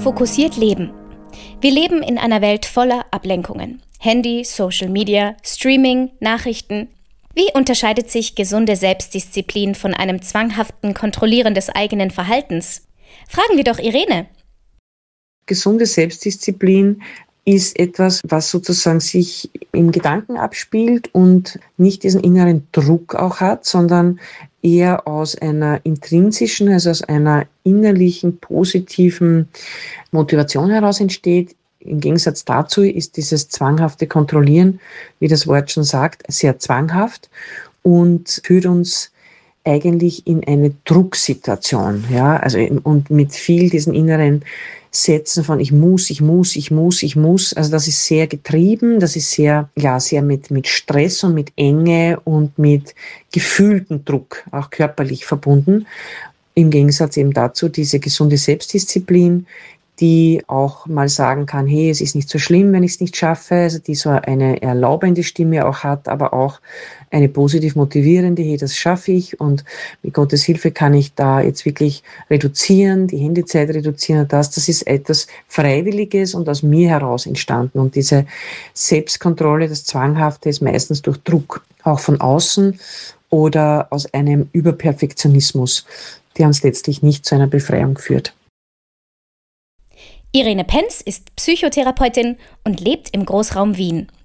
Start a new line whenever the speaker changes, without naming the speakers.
Fokussiert leben. Wir leben in einer Welt voller Ablenkungen. Handy, Social Media, Streaming, Nachrichten. Wie unterscheidet sich gesunde Selbstdisziplin von einem zwanghaften Kontrollieren des eigenen Verhaltens? Fragen wir doch Irene.
Gesunde Selbstdisziplin ist etwas, was sozusagen sich im Gedanken abspielt und nicht diesen inneren Druck auch hat, sondern eher aus einer intrinsischen, also aus einer innerlichen, positiven Motivation heraus entsteht. Im Gegensatz dazu ist dieses zwanghafte Kontrollieren, wie das Wort schon sagt, sehr zwanghaft und führt uns eigentlich in eine Drucksituation, ja, also und mit viel diesen inneren Sätzen von ich muss, also das ist sehr getrieben, das ist sehr mit Stress und mit Enge und mit gefühltem Druck, auch körperlich verbunden. Im Gegensatz eben dazu diese gesunde Selbstdisziplin, die auch mal sagen kann, hey, es ist nicht so schlimm, wenn ich es nicht schaffe, also die so eine erlaubende Stimme auch hat, aber auch eine positiv motivierende, hey, das schaffe ich und mit Gottes Hilfe kann ich da jetzt wirklich reduzieren, die Handyzeit reduzieren und das ist etwas Freiwilliges und aus mir heraus entstanden und diese Selbstkontrolle, das Zwanghafte ist meistens durch Druck, auch von außen oder aus einem Überperfektionismus, der uns letztlich nicht zu einer Befreiung führt.
Irene Penz ist Psychotherapeutin und lebt im Großraum Wien.